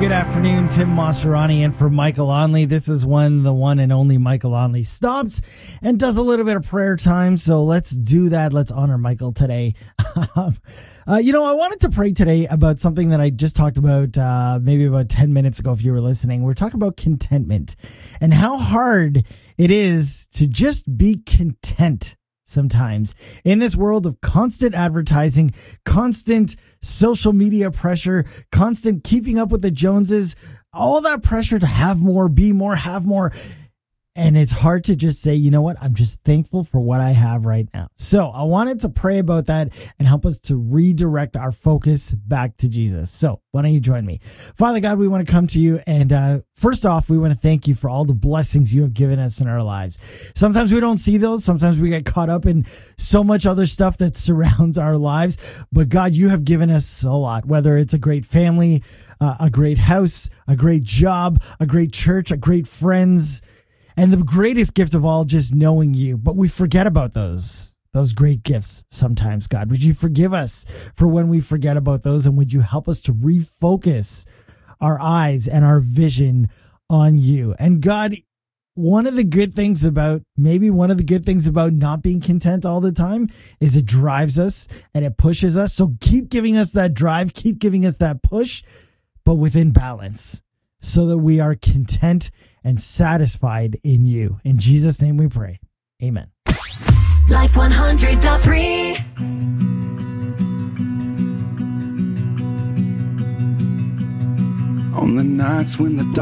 Good afternoon, Tim Maserani in for Michael Onley. This is when the one and only Michael Onley stops and does a little bit of prayer time. So let's do that. Let's honor Michael today. I wanted to pray today about something that I just talked about maybe about 10 minutes ago if you were listening. We're talking about contentment and how hard it is to just be content sometimes in this world of constant advertising, constant social media pressure, constant keeping up with the Joneses, all that pressure to have more, be more, have more. And it's hard to just say, you know what, I'm just thankful for what I have right now. So I wanted to pray about that and help us to redirect our focus back to Jesus. So why don't you join me? Father God, we want to come to you. And first off, we want to thank you for all the blessings you have given us in our lives. Sometimes we don't see those. Sometimes we get caught up in so much other stuff that surrounds our lives. But God, you have given us a lot, whether it's a great family, a great house, a great job, a great church, a great friends. And the greatest gift of all, just knowing you. But we forget about those great gifts sometimes, God. Would you forgive us for when we forget about those? And would you help us to refocus our eyes and our vision on you? And God, one of the good things about not being content all the time is it drives us and it pushes us. So keep giving us that drive, keep giving us that push, but within balance, so that we are content and satisfied in you. In Jesus' name we pray. Amen. Life 100.3. On the nights when the